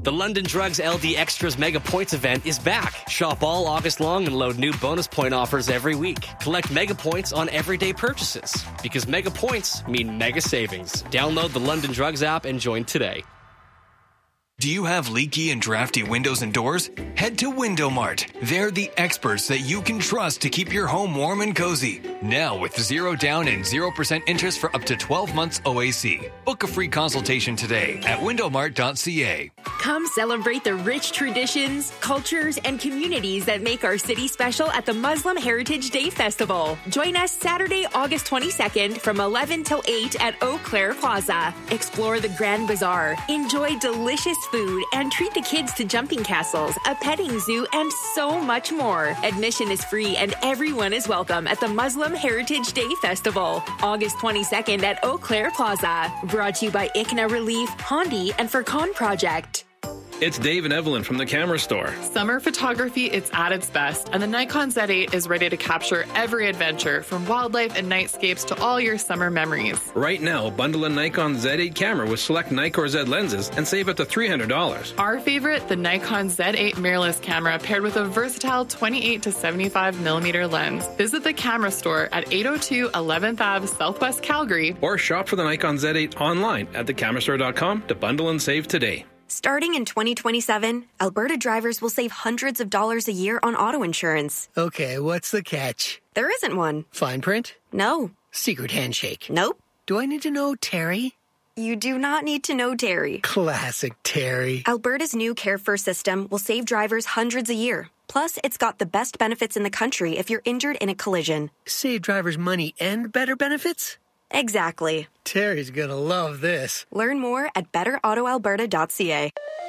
The London Drugs LD Extras Mega Points event is back. Shop all August long and load new bonus point offers every week. Collect Mega Points on everyday purchases. Because Mega Points mean mega savings. Download the London Drugs app and join today. Do you have leaky and drafty windows and doors? Head to Window Mart. They're the experts that you can trust to keep your home warm and cozy. Now with 0 down and 0% interest for up to 12 months OAC. Book a free consultation today at windowmart.ca. Come celebrate the rich traditions, cultures, and communities that make our city special at the Muslim Heritage Day Festival. Join us Saturday, August 22nd from 11 till 8 at Eau Claire Plaza. Explore the Grand Bazaar, enjoy delicious food, and treat the kids to jumping castles, a petting zoo, and so much more. Admission is free and everyone is welcome at the Muslim Heritage Day Festival, August 22nd at Eau Claire Plaza. Brought to you by ICNA Relief, Hondi, and Furcon Project. It's Dave and Evelyn from the Camera Store. Summer photography, it's at its best, and the Nikon Z8 is ready to capture every adventure, from wildlife and nightscapes to all your summer memories. Right now, bundle a Nikon Z8 camera with select Nikkor Z lenses and save up to $300. Our favorite, the Nikon Z8 mirrorless camera paired with a versatile 28 to 75 millimeter lens. Visit the Camera Store at 802 11th Ave, Southwest Calgary. Or shop for the Nikon Z8 online at thecamerastore.com to bundle and save today. Starting in 2027, Alberta drivers will save hundreds of dollars a year on auto insurance. Okay, what's the catch? There isn't one. Fine print? No. Secret handshake? Nope. Do I need to know Terry? You do not need to know Terry. Classic Terry. Alberta's new Care First system will save drivers hundreds a year. Plus, it's got the best benefits in the country if you're injured in a collision. Save drivers money and better benefits? Exactly. Terry's gonna love this. Learn more at betterautoalberta.ca.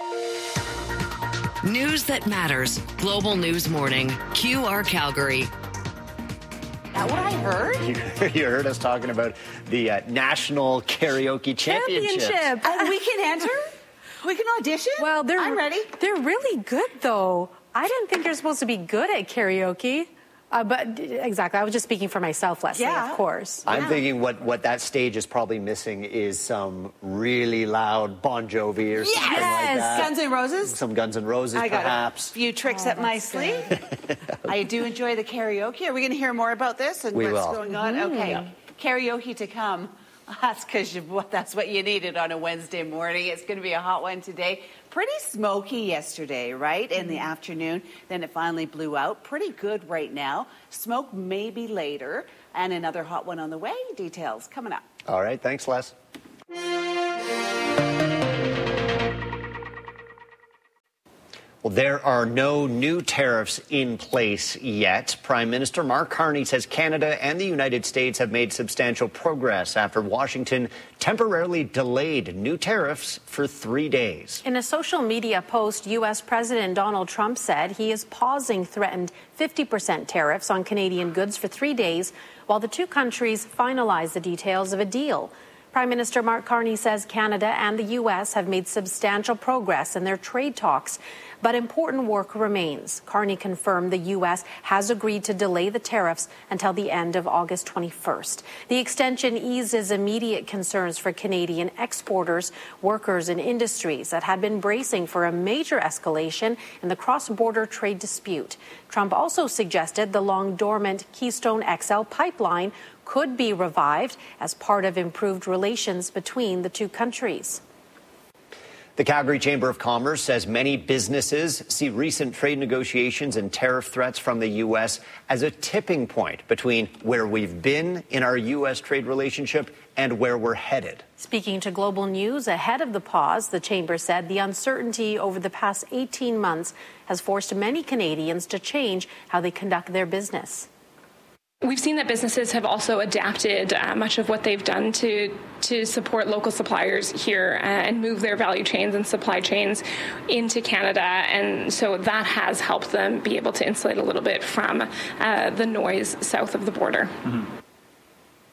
News that matters. Global News Morning. QR Calgary. That what I heard? You heard us talking about the National Karaoke Championship. And we can enter? We can audition? Well, I'm ready. They're really good, though. I didn't think you're supposed to be good at karaoke. But exactly, I was just speaking for myself, Leslie, of course. I'm thinking what that stage is probably missing is some really loud Bon Jovi or something like that. Guns N' Roses? Some Guns N' Roses, I got perhaps. a few tricks up my sleeve. I do enjoy the karaoke. Are we going to hear more about this and what's going on? Okay. Yeah. Karaoke to come. That's because that's what you needed on a Wednesday morning. It's going to be a hot one today. Pretty smoky yesterday, right, in the afternoon. Then it finally blew out. Pretty good right now. Smoke maybe later. And another hot one on the way. Details coming up. All right. Thanks, Les. Well, there are no new tariffs in place yet. Prime Minister Mark Carney says Canada and the United States have made substantial progress after Washington temporarily delayed new tariffs for 3 days. In a social media post, U.S. President Donald Trump said he is pausing threatened 50% tariffs on Canadian goods for 3 days while the two countries finalize the details of a deal. Prime Minister Mark Carney says Canada and the U.S. have made substantial progress in their trade talks, but important work remains. Carney confirmed the U.S. has agreed to delay the tariffs until the end of August 21st. The extension eases immediate concerns for Canadian exporters, workers, and industries that had been bracing for a major escalation in the cross-border trade dispute. Trump also suggested the long-dormant Keystone XL pipeline could be revived as part of improved relations between the two countries. The Calgary Chamber of Commerce says many businesses see recent trade negotiations and tariff threats from the U.S. as a tipping point between where we've been in our U.S. trade relationship and where we're headed. Speaking to Global News ahead of the pause, the Chamber said the uncertainty over the past 18 months has forced many Canadians to change how they conduct their business. We've seen that businesses have also adapted much of what they've done to support local suppliers here and move their value chains and supply chains into Canada. And so that has helped them be able to insulate a little bit from the noise south of the border. Mm-hmm.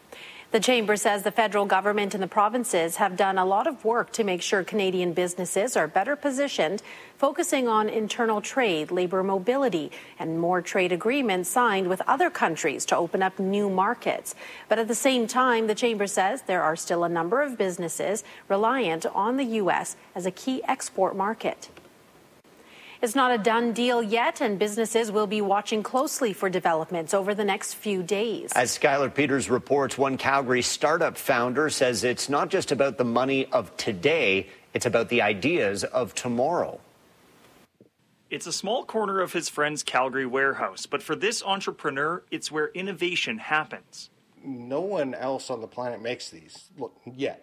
The Chamber says the federal government and the provinces have done a lot of work to make sure Canadian businesses are better positioned, focusing on internal trade, labor mobility, and more trade agreements signed with other countries to open up new markets. But at the same time, the Chamber says there are still a number of businesses reliant on the U.S. as a key export market. It's not a done deal yet, and businesses will be watching closely for developments over the next few days. As Skylar Peters reports, one Calgary startup founder says it's not just about the money of today, it's about the ideas of tomorrow. It's a small corner of his friend's Calgary warehouse, but for this entrepreneur, it's where innovation happens. No one else on the planet makes these, yet.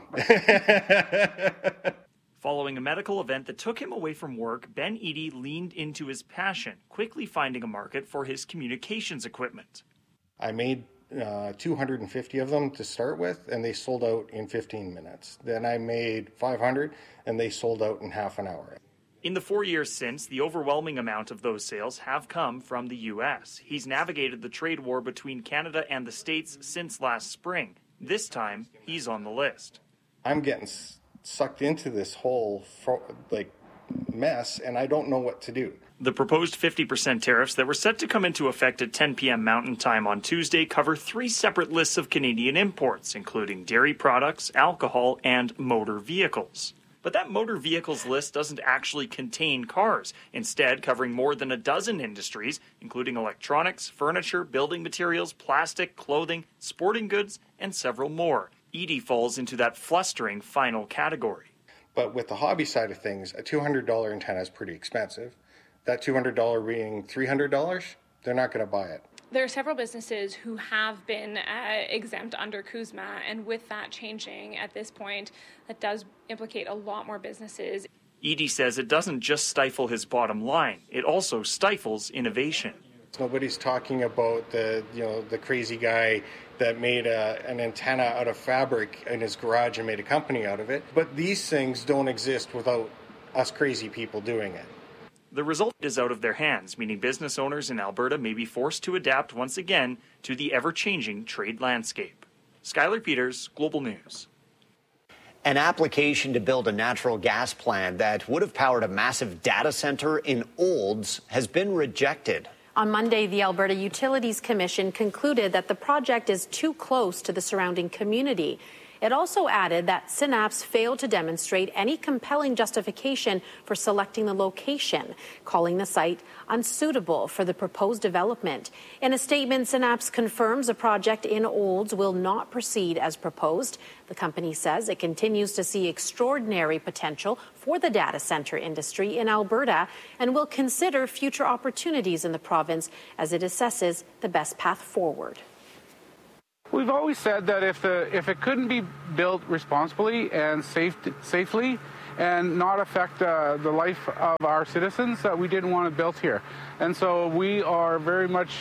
Following a medical event that took him away from work, Ben Eady leaned into his passion, quickly finding a market for his communications equipment. I made 250 of them to start with, and they sold out in 15 minutes. Then I made 500, and they sold out in half an hour. In the 4 years since, the overwhelming amount of those sales have come from the U.S. He's navigated the trade war between Canada and the States since last spring. This time, he's on the list. I'm getting sucked into this whole mess, and I don't know what to do. The proposed 50% tariffs that were set to come into effect at 10 p.m. Mountain Time on Tuesday cover 3 separate lists of Canadian imports, including dairy products, alcohol, and motor vehicles. But that motor vehicles list doesn't actually contain cars, instead covering more than a dozen industries, including electronics, furniture, building materials, plastic, clothing, sporting goods, and several more. Eady falls into that flustering final category. But with the hobby side of things, a $200 antenna is pretty expensive. That $200 being $300, they're not going to buy it. There are several businesses who have been exempt under CUSMA, and with that changing at this point, that does implicate a lot more businesses. Eady says it doesn't just stifle his bottom line, it also stifles innovation. Nobody's talking about the crazy guy that made an antenna out of fabric in his garage and made a company out of it. But these things don't exist without us crazy people doing it. The result is out of their hands, meaning business owners in Alberta may be forced to adapt once again to the ever-changing trade landscape. Skylar Peters, Global News. An application to build a natural gas plant that would have powered a massive data center in Olds has been rejected. On Monday, the Alberta Utilities Commission concluded that the project is too close to the surrounding community. It also added that Synapse failed to demonstrate any compelling justification for selecting the location, calling the site unsuitable for the proposed development. In a statement, Synapse confirms a project in Olds will not proceed as proposed. The company says it continues to see extraordinary potential for the data center industry in Alberta and will consider future opportunities in the province as it assesses the best path forward. We've always said that if it couldn't be built responsibly and safely and not affect the life of our citizens, that we didn't want it built here. And so we are very much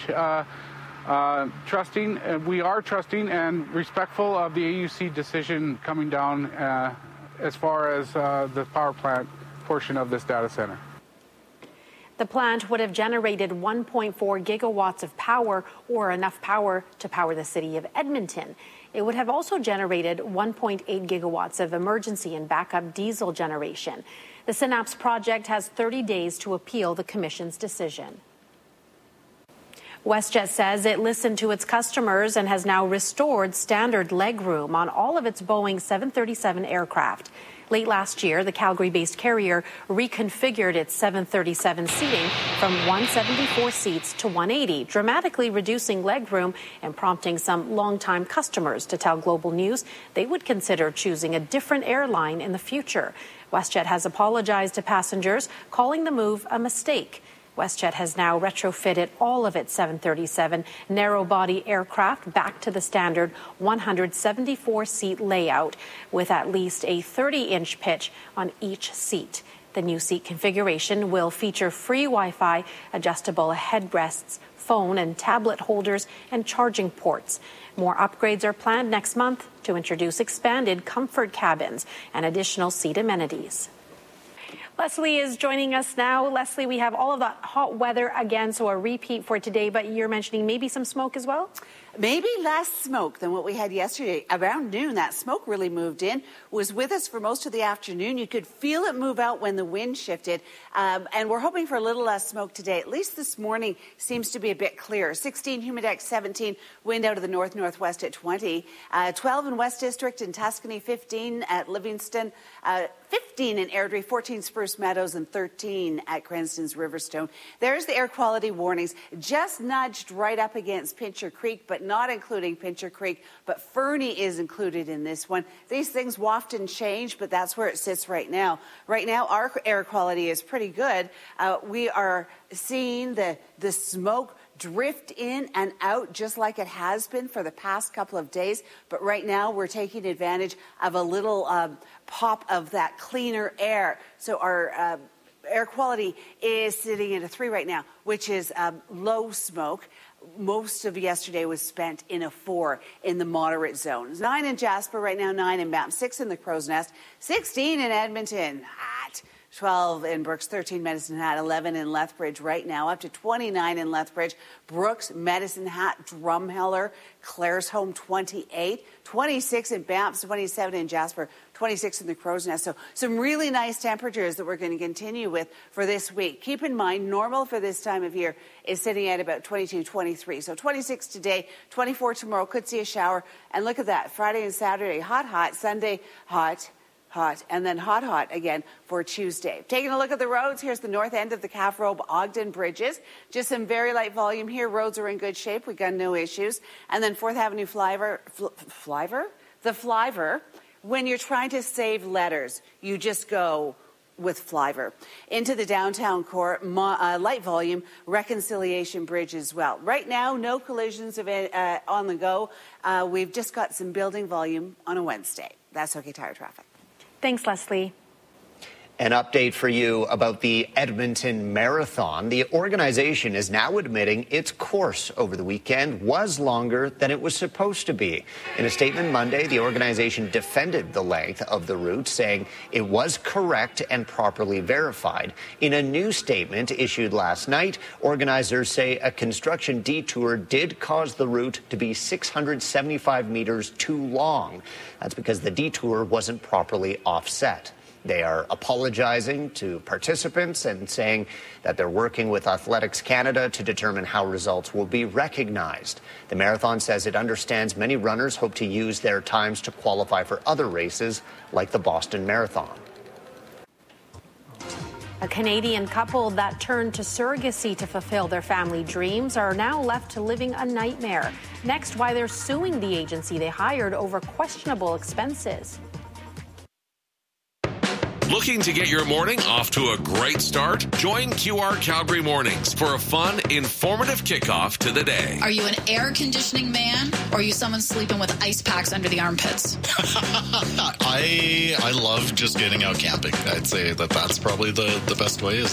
trusting and respectful of the AUC decision coming down as far as the power plant portion of this data center. The plant would have generated 1.4 gigawatts of power, or enough power to power the city of Edmonton. It would have also generated 1.8 gigawatts of emergency and backup diesel generation. The Synapse project has 30 days to appeal the Commission's decision. WestJet says it listened to its customers and has now restored standard legroom on all of its Boeing 737 aircraft. Late last year, the Calgary-based carrier reconfigured its 737 seating from 174 seats to 180, dramatically reducing legroom and prompting some longtime customers to tell Global News they would consider choosing a different airline in the future. WestJet has apologized to passengers, calling the move a mistake. WestJet has now retrofitted all of its 737 narrow-body aircraft back to the standard 174-seat layout with at least a 30-inch pitch on each seat. The new seat configuration will feature free Wi-Fi, adjustable headrests, phone and tablet holders, and charging ports. More upgrades are planned next month to introduce expanded comfort cabins and additional seat amenities. Leslie is joining us now. Leslie, we have all of that hot weather again, so a repeat for today, but you're mentioning maybe some smoke as well? Maybe less smoke than what we had yesterday. Around noon, that smoke really moved in, was with us for most of the afternoon. You could feel it move out when the wind shifted. And we're hoping for a little less smoke today. At least this morning seems to be a bit clearer. 16 Humidex, 17 wind out of the north-northwest at 20. 12 in West District and Tuscany, 15 at Livingston, 15 in Airdrie, 14 Spruce Meadows, and 13 at Cranston's Riverstone. There's the air quality warnings. Just nudged right up against Pincher Creek, but not including Pincher Creek. But Fernie is included in this one. These things waft and change, but that's where it sits right now. Right now, our air quality is pretty good. We are seeing the smoke drift in and out just like it has been for the past couple of days. But right now we're taking advantage of a little pop of that cleaner air. So our air quality is sitting at a 3 right now, which is low smoke. Most of yesterday was spent in a 4 in the moderate zones. 9 in Jasper right now, 9 in Banff, 6 in the Crow's Nest, 16 in Edmonton, hot. 12 in Brooks, 13 Medicine Hat, 11 in Lethbridge right now, up to 29 in Lethbridge. Brooks, Medicine Hat, Drumheller, Claresholm, 28, 26 in Banff, 27 in Jasper, 26 in the Crow's Nest. So some really nice temperatures that we're going to continue with for this week. Keep in mind, normal for this time of year is sitting at about 22, 23. So 26 today, 24 tomorrow, could see a shower. And look at that, Friday and Saturday, hot, hot, Sunday, hot, and then hot again for Tuesday. Taking a look at the roads, here's the north end of the Calf Robe Ogden bridges. Just some very light volume here. Roads are in good shape. We got no issues. And then 4th Avenue the Flyver. When you're trying to save letters, you just go with Flyver. Into the downtown core, light volume, Reconciliation Bridge as well. Right now, no collisions on the go. We've just got some building volume on a Wednesday. That's OK Tire traffic. Thanks, Leslie. An update for you about the Edmonton Marathon. The organization is now admitting its course over the weekend was longer than it was supposed to be. In a statement Monday, the organization defended the length of the route, saying it was correct and properly verified. In a new statement issued last night, organizers say a construction detour did cause the route to be 675 meters too long. That's because the detour wasn't properly offset. They are apologizing to participants and saying that they're working with Athletics Canada to determine how results will be recognized. The marathon says it understands many runners hope to use their times to qualify for other races like the Boston Marathon. A Canadian couple that turned to surrogacy to fulfill their family dreams are now left to living a nightmare. Next, why they're suing the agency they hired over questionable expenses. Looking to get your morning off to a great start? Join QR Calgary Mornings for a fun, informative kickoff to the day. Are you an air conditioning man, or are you someone sleeping with ice packs under the armpits? I love just getting out camping. I'd say that's probably the best way.